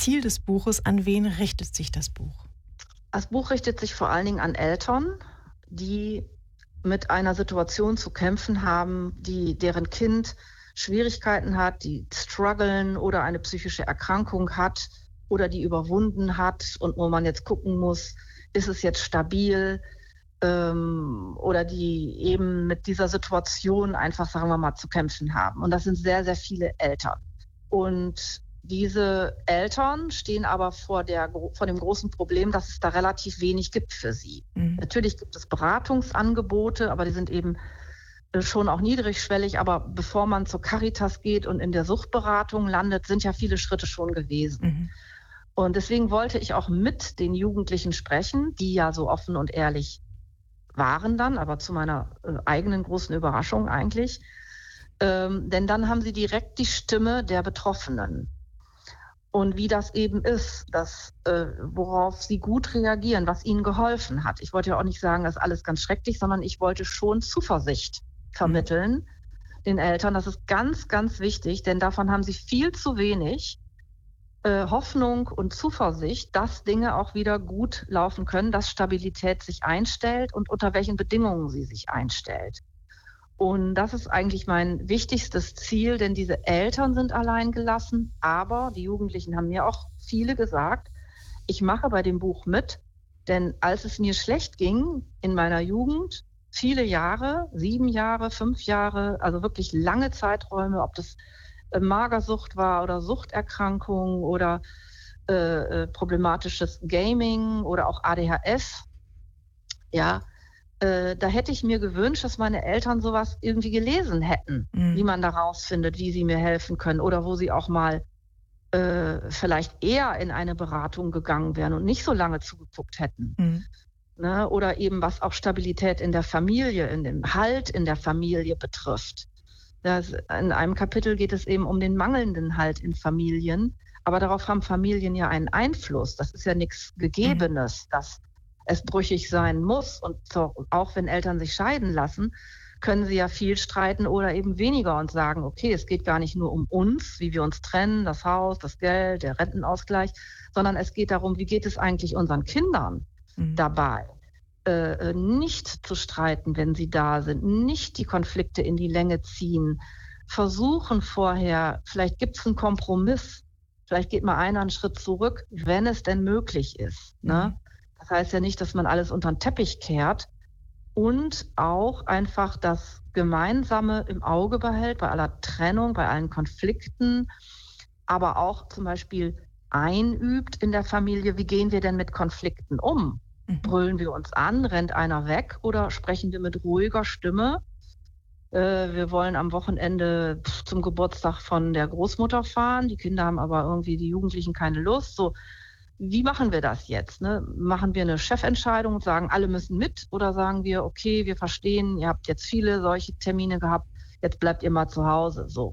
Ziel des Buches? An wen richtet sich das Buch? Das Buch richtet sich vor allen Dingen an Eltern, die mit einer Situation zu kämpfen haben, deren Kind Schwierigkeiten hat, die strugglen oder eine psychische Erkrankung hat oder die überwunden hat und wo man jetzt gucken muss, ist es jetzt stabil, oder die eben mit dieser Situation einfach, sagen wir mal, zu kämpfen haben. Und das sind sehr, sehr viele Eltern. Und diese Eltern stehen aber vor dem großen Problem, dass es da relativ wenig gibt für sie. Natürlich gibt es Beratungsangebote, aber die sind eben schon auch niedrigschwellig. Aber bevor man zur Caritas geht und in der Suchtberatung landet, sind ja viele Schritte schon gewesen. Und deswegen wollte ich auch mit den Jugendlichen sprechen, die ja so offen und ehrlich waren dann, aber zu meiner eigenen großen Überraschung eigentlich. Denn dann haben sie direkt die Stimme der Betroffenen. Und wie das eben ist, worauf sie gut reagieren, was ihnen geholfen hat. Ich wollte ja auch nicht sagen, das ist alles ganz schrecklich, sondern ich wollte schon Zuversicht vermitteln den Eltern. Das ist ganz, ganz wichtig, denn davon haben sie viel zu wenig. Hoffnung und Zuversicht, dass Dinge auch wieder gut laufen können, dass Stabilität sich einstellt und unter welchen Bedingungen sie sich einstellt. Und das ist eigentlich mein wichtigstes Ziel, denn diese Eltern sind allein gelassen, aber die Jugendlichen haben mir auch viele gesagt, ich mache bei dem Buch mit, denn als es mir schlecht ging in meiner Jugend, viele Jahre, 7 Jahre, 5 Jahre, also wirklich lange Zeiträume, ob das Magersucht war oder Suchterkrankung oder problematisches Gaming oder auch ADHS. Ja, da hätte ich mir gewünscht, dass meine Eltern sowas irgendwie gelesen hätten, wie man da rausfindet, wie sie mir helfen können oder wo sie auch mal vielleicht eher in eine Beratung gegangen wären und nicht so lange zugeguckt hätten. Ne? Oder eben was auch Stabilität in der Familie, in dem Halt in der Familie betrifft. In einem Kapitel geht es eben um den mangelnden Halt in Familien. Aber darauf haben Familien ja einen Einfluss. Das ist ja nichts Gegebenes, dass es brüchig sein muss. Und auch wenn Eltern sich scheiden lassen, können sie ja viel streiten oder eben weniger und sagen, okay, es geht gar nicht nur um uns, wie wir uns trennen, das Haus, das Geld, der Rentenausgleich, sondern es geht darum, wie geht es eigentlich unseren Kindern dabei? Nicht zu streiten, wenn sie da sind, nicht die Konflikte in die Länge ziehen, versuchen vorher, vielleicht gibt es einen Kompromiss, vielleicht geht mal einer einen Schritt zurück, wenn es denn möglich ist. Ne? Das heißt ja nicht, dass man alles unter den Teppich kehrt und auch einfach das Gemeinsame im Auge behält, bei aller Trennung, bei allen Konflikten, aber auch zum Beispiel einübt in der Familie, wie gehen wir denn mit Konflikten um? Brüllen wir uns an, rennt einer weg oder sprechen wir mit ruhiger Stimme? Wir wollen am Wochenende zum Geburtstag von der Großmutter fahren. Die Kinder haben aber irgendwie, die Jugendlichen, keine Lust. So, wie machen wir das jetzt? Ne? Machen wir eine Chefentscheidung und sagen, alle müssen mit? Oder sagen wir, okay, wir verstehen, ihr habt jetzt viele solche Termine gehabt, jetzt bleibt ihr mal zu Hause. So.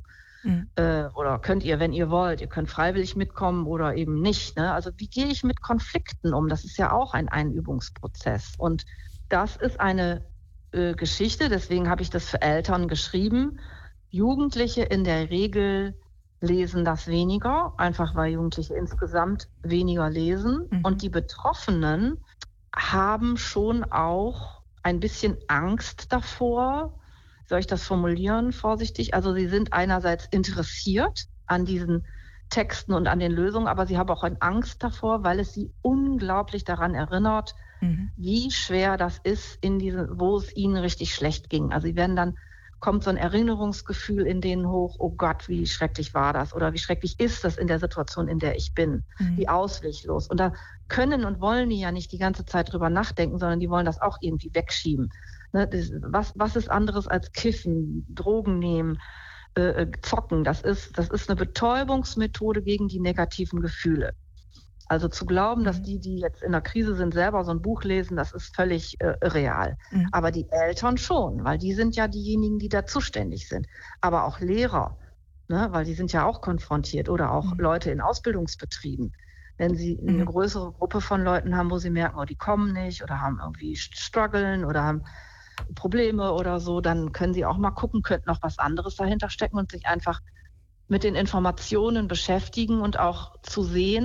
Oder könnt ihr, wenn ihr wollt, ihr könnt freiwillig mitkommen oder eben nicht. Ne? Also wie gehe ich mit Konflikten um? Das ist ja auch ein Einübungsprozess. Und das ist eine Geschichte, deswegen habe ich das für Eltern geschrieben. Jugendliche in der Regel lesen das weniger, einfach weil Jugendliche insgesamt weniger lesen. Und die Betroffenen haben schon auch ein bisschen Angst davor. Soll ich das formulieren, vorsichtig? Also sie sind einerseits interessiert an diesen Texten und an den Lösungen, aber sie haben auch eine Angst davor, weil es sie unglaublich daran erinnert, wie schwer das ist, wo es ihnen richtig schlecht ging. Also kommt so ein Erinnerungsgefühl in denen hoch, oh Gott, wie schrecklich war das oder wie schrecklich ist das in der Situation, in der ich bin, wie ausweglos. Und da können und wollen die ja nicht die ganze Zeit drüber nachdenken, sondern die wollen das auch irgendwie wegschieben. Ne, was ist anderes als Kiffen, Drogen nehmen, Zocken? Das ist eine Betäubungsmethode gegen die negativen Gefühle. Also zu glauben, dass die jetzt in der Krise sind, selber so ein Buch lesen, das ist völlig irreal. Aber die Eltern schon, weil die sind ja diejenigen, die da zuständig sind. Aber auch Lehrer, ne, weil die sind ja auch konfrontiert oder auch Leute in Ausbildungsbetrieben. Wenn sie eine größere Gruppe von Leuten haben, wo sie merken, oh, die kommen nicht oder haben irgendwie strugglen oder haben Probleme oder so, dann können sie auch mal gucken, könnte noch was anderes dahinter stecken und sich einfach mit den Informationen beschäftigen und auch zu sehen,